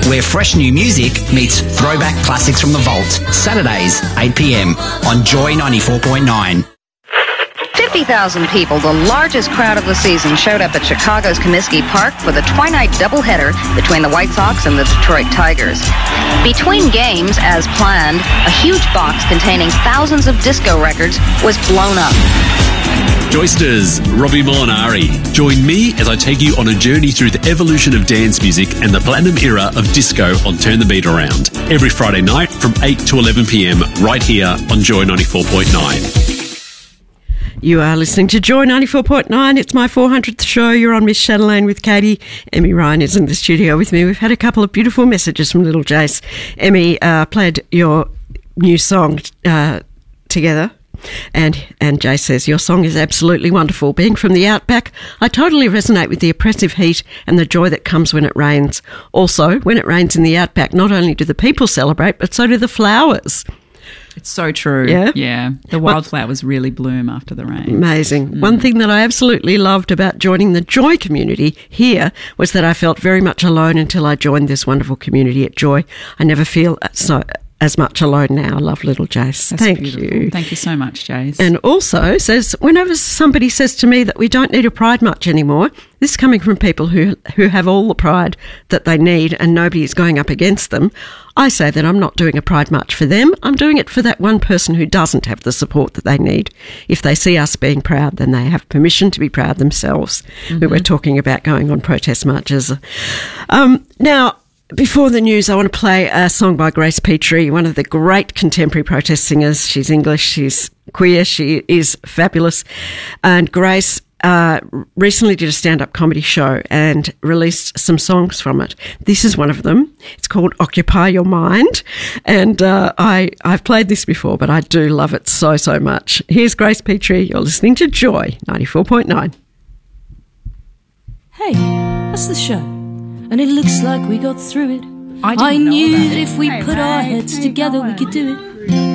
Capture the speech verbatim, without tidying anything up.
where fresh new music meets throwback classics from the vault. Saturdays, eight p m on Joy ninety-four point nine. fifty thousand people, the largest crowd of the season, showed up at Chicago's Comiskey Park for the twilight doubleheader between the White Sox and the Detroit Tigers. Between games, as planned, a huge box containing thousands of disco records was blown up. Joysters, Robbie Molinari. Join me as I take you on a journey through the evolution of dance music and the platinum era of disco on Turn the Beat Around. Every Friday night from eight to eleven p m right here on Joy ninety-four point nine. You are listening to Joy ninety-four point nine. It's my four hundredth show. You're on Miss Chatelaine with Katie. Emmy Ryan is in the studio with me. We've had a couple of beautiful messages from Little Jace. Emmy uh, played your new song uh, together. And and Jay says, your song is absolutely wonderful. Being from the outback, I totally resonate with the oppressive heat and the joy that comes when it rains. Also, when it rains in the outback, not only do the people celebrate, but so do the flowers. It's so true. Yeah? Yeah. The wildflowers really bloom after the rain. Amazing. Mm. One thing that I absolutely loved about joining the Joy community here was that I felt very much alone until I joined this wonderful community at Joy. I never feel so as much alone now. I love Little Jace. That's Thank beautiful. you. Thank you so much, Jace. And also says, whenever somebody says to me that we don't need a pride march anymore, this coming from people who who have all the pride that they need and nobody is going up against them, I say that I'm not doing a pride march for them. I'm doing it for that one person who doesn't have the support that they need. If they see us being proud, then they have permission to be proud themselves. Mm-hmm. We were talking about going on protest marches. Um, now, before the news, I want to play a song by Grace Petrie, one of the great contemporary protest singers. She's English, she's queer, she is fabulous. And Grace uh, recently did a stand-up comedy show and released some songs from it. This is one of them. It's called Occupy Your Mind. And uh, I, I've played this before, but I do love it so, so much. Here's Grace Petrie. You're listening to Joy ninety-four point nine. Hey, that's the show. And it looks like we got through it. I, I didn't know knew that. that if we Hey, put our mate, heads keep together, going. we could do it.